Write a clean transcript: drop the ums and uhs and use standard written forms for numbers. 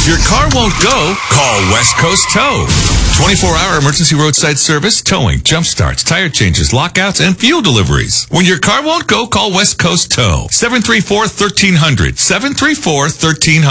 your car won't go, call West Coast Tow. 24-hour emergency roadside service, towing, jump starts, tire changes, lockouts, and fuel deliveries. When your car won't go, call West Coast Tow. 734-1300. 734-1300.